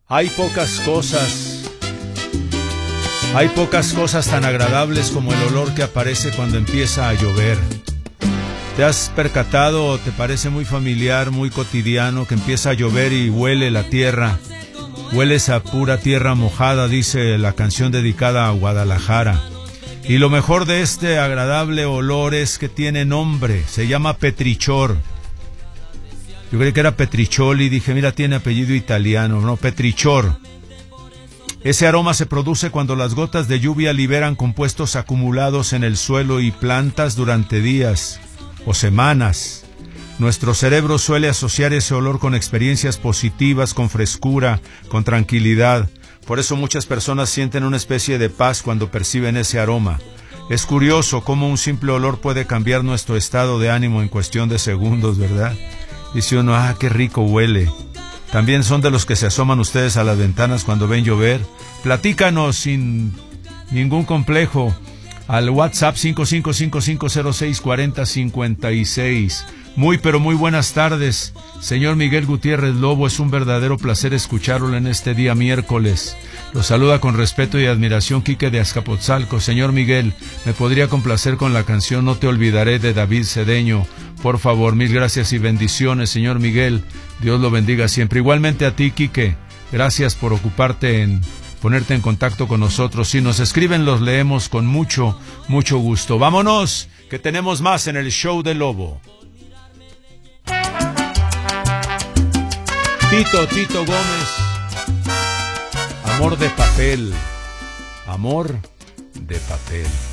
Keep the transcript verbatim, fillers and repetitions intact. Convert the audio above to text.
Hay pocas cosas, hay pocas cosas tan agradables como el olor que aparece cuando empieza a llover. ¿Te has percatado o te parece muy familiar, muy cotidiano que empieza a llover y huele la tierra? Hueles a pura tierra mojada, dice la canción dedicada a Guadalajara. Y lo mejor de este agradable olor es que tiene nombre, se llama petrichor. Yo creí que era petricholi, dije, mira, tiene apellido italiano, no, petrichor. Ese aroma se produce cuando las gotas de lluvia liberan compuestos acumulados en el suelo y plantas durante días o semanas. Nuestro cerebro suele asociar ese olor con experiencias positivas, con frescura, con tranquilidad. Por eso muchas personas sienten una especie de paz cuando perciben ese aroma. Es curioso cómo un simple olor puede cambiar nuestro estado de ánimo en cuestión de segundos, ¿verdad? Dice uno, ah, qué rico huele. También son de los que se asoman ustedes a las ventanas cuando ven llover. Platícanos sin ningún complejo al WhatsApp cinco cinco cinco cinco cero seis cuatro cero cinco seis. Muy pero muy buenas tardes, señor Miguel Gutiérrez Lobo. Es un verdadero placer escucharlo en este día miércoles. Lo saluda con respeto y admiración Quique de Azcapotzalco. Señor Miguel, ¿me podría complacer con la canción No te olvidaré de David Cedeño? Por favor, mil gracias y bendiciones, señor Miguel. Dios lo bendiga siempre. Igualmente a ti, Quique. Gracias por ocuparte en ponerte en contacto con nosotros. Si nos escriben, los leemos con mucho, mucho gusto. Vámonos, que tenemos más en el show de Lobo. Tito, Tito Gómez. Amor de papel. Amor de papel.